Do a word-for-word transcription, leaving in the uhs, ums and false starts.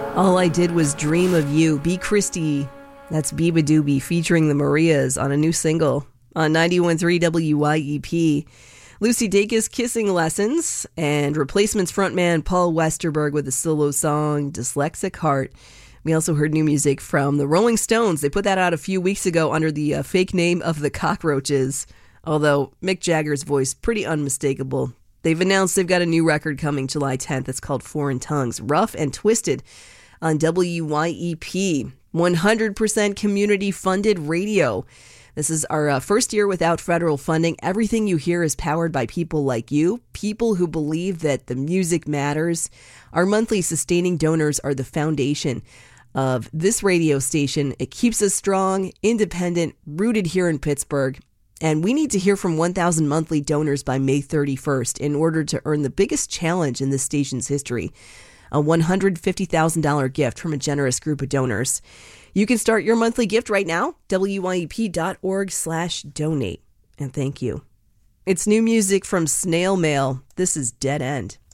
All I Did Was Dream of You. B. Christie, that's Biba Doobie featuring the Marias on a new single on ninety-one point three W Y E P. Lucy Dacus, Kissing Lessons, and Replacements frontman Paul Westerberg with a solo song, Dyslexic Heart. We also heard new music from the Rolling Stones. They put that out a few weeks ago under the uh, fake name of the Cockroaches, although Mick Jagger's voice, pretty unmistakable. They've announced they've got a new record coming July tenth. It's called Foreign Tongues. Rough and Twisted on W Y E P. one hundred percent community-funded radio. This is our uh, first year without federal funding. Everything you hear is powered by people like you, people who believe that the music matters. Our monthly sustaining donors are the foundation of this radio station. It keeps us strong, independent, rooted here in Pittsburgh. And we need to hear from one thousand monthly donors by May thirty-first in order to earn the biggest challenge in this station's history, a one hundred fifty thousand dollars gift from a generous group of donors. You can start your monthly gift right now, W Y E P dot org slash donate. And thank you. It's new music from Snail Mail. This is Dead End.